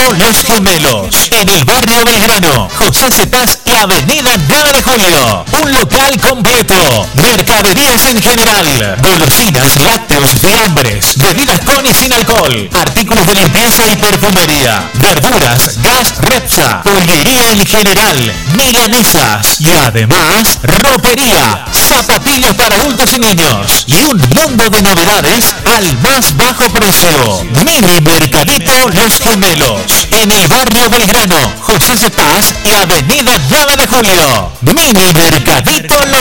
Los Gemelos, en el barrio Belgrano, José Cepaz y avenida 9 de Julio. Un local completo, mercaderías en general, golosinas, lácteos, fiambres, bebidas con y sin alcohol, artículos de limpieza y perfumería, verduras, gas Repsa, pollería en general, milanesas y además ropería, zapatillas para adultos y niños y un mundo de novedades al más bajo precio. Mini Mercadito Los Gemelos, en el barrio Belgrano, José Cepaz y avenida 9 de Julio. Mini Mercadito Los